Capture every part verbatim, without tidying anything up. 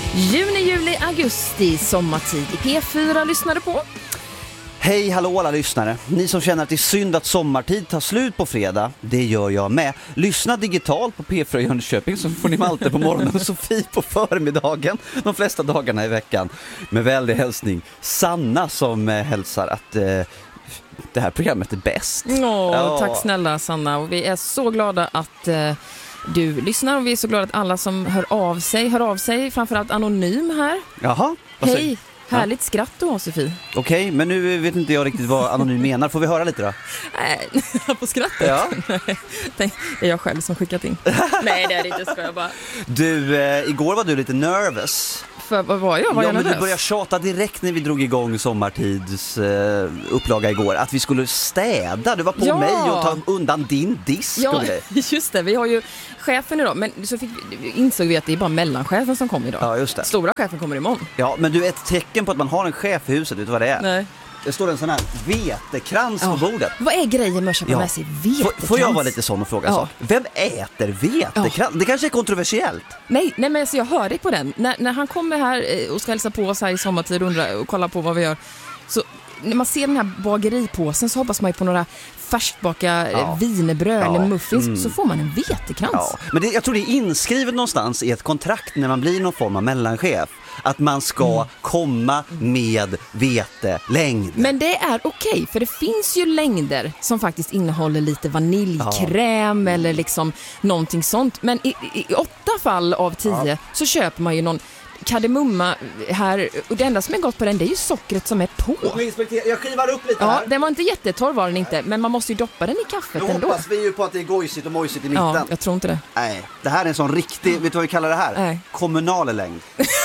Juni, juli, augusti, sommartid i P fyra lyssnade på. Hej, hallå alla lyssnare. Ni som känner att det är synd att sommartid tar slut på fredag, det gör jag med. Lyssna digitalt på P fyra i Jönköping så får ni Malte på morgonen och Sofie på förmiddagen de flesta dagarna i veckan. Med väldig hälsning Sanna som eh, hälsar att eh, det här programmet är bäst. Åh, ja. Tack snälla Sanna, och vi är så glada att eh, du lyssnar, och vi är så glada att alla som hör av sig, hör av sig, framförallt anonym här. Jaha, vad säger? Hej. Härligt skratt då, Sofie. Okej, okay, men nu vet inte jag riktigt vad anonym menar. Får vi höra lite då? Nej, på skrattet? Ja. Det är jag själv som skickat in. Nej, det är det inte, ska jag bara. Du, eh, igår var du lite nervös. För vad var jag? Var ja, jag men nervös? Du började tjata direkt när vi drog igång sommartids eh, upplaga igår. Att vi skulle städa. Du var på ja. mig och ta undan din disk. Ja, just det. Vi har ju chefen idag. Men så fick, insåg vi att det är bara mellanchefen som kommer idag. Ja, just det. Stora chefen kommer imorgon. Ja, men du, ett tecken på att man har en chef i huset, vet du vad det är? Nej. Det står en sån här vetekrans ja. på bordet. Vad är grejen med att köpa ja. med sig vetekrans? Får, får jag vara lite sån och fråga ja. så? Vem äter vetekrans? Ja. Det kanske är kontroversiellt. Nej, nej men alltså jag hör dig på den. När, när han kommer här och ska hälsa på oss här i sommartid och, undra, och kolla på vad vi gör, så när man ser den här bageripåsen så hoppas man ju på några färskbaka ja. vinerbröd ja. eller muffins, mm. så får man en vetekrans. Ja. Men det, jag tror det är inskrivet någonstans i ett kontrakt när man blir någon form av mellanchef att man ska mm. komma med vetelängd. Men det är okej, okay, för det finns ju längder som faktiskt innehåller lite vaniljkräm ja. eller liksom någonting sånt. Men i, i åtta fall av tio ja. så köper man ju någon kardemumma här, och det enda som är gott på den, det är ju sockret som är på. Jag skivar upp lite ja, här. Den var inte jättetorr var den inte, men man måste ju doppa den i kaffet nu ändå. Hoppas vi ju på att det är gojsigt och mojsigt i mitten. Ja, jag tror inte det. Nej, det här är en sån riktig, vet du vad vi kallar det här? Nej. Kommunal längd.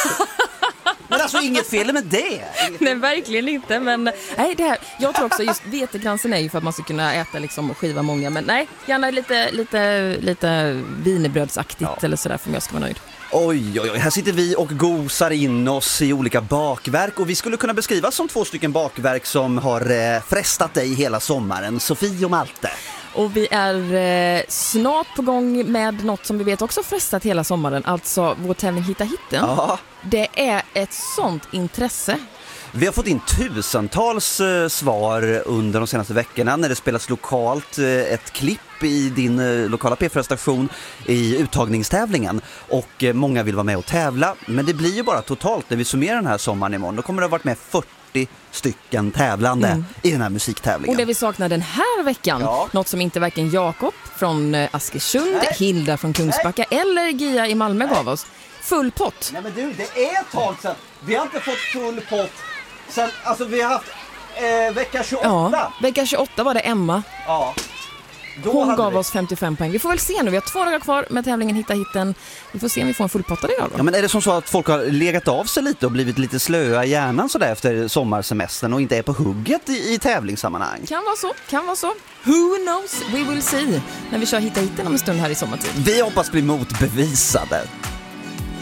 Men alltså inget fel med det. Nej, verkligen inte, men nej, det här, jag tror också just vetekransen är ju för att man ska kunna äta liksom och skiva många, men nej, gärna lite lite lite wienerbrödsaktigt ja. eller sådär för att jag ska vara nöjd. Oj, oj, oj, här sitter vi och gosar in oss i olika bakverk, och vi skulle kunna beskrivas som två stycken bakverk som har eh, frestat dig hela sommaren, Sofie och Malte. Och vi är eh, snart på gång med något som vi vet också frestat hela sommaren, alltså vår tävling Hitta Hitten. Ja. Det är ett sånt intresse. Vi har fått in tusentals eh, svar under de senaste veckorna när det spelas lokalt eh, ett klipp i din eh, lokala P fyra-station i uttagningstävlingen, och eh, många vill vara med och tävla, men det blir ju bara totalt när vi summerar den här sommaren imorgon. Då kommer det ha varit med fyrtio stycken tävlande mm. i den här musiktävlingen. Och det vi saknar den här veckan, ja. något som inte varken Jakob från eh, Askersund, Nej. Hilda från Kungsbacka Nej. eller Gia i Malmö Nej. gav oss. Full pott. Nej men du, det är ett tag sedan. Vi har inte fått full pott. Sen, alltså vi har haft eh, vecka tjugoåtta. Ja, vecka tjugoåtta var det Emma. Ja. Då Hon gav vi... oss femtiofem poäng. Vi får väl se nu, vi har två dagar kvar med tävlingen Hitta Hitten. Vi får se om vi får en fullpottad idag då. Ja, men är det som så att folk har legat av sig lite och blivit lite slöa i hjärnan så där efter sommarsemestern och inte är på hugget i, i tävlingssammanhang? Kan vara så, kan vara så. Who knows? We will see. När vi kör Hitta Hitten om en stund här i sommartid. Vi hoppas bli motbevisade.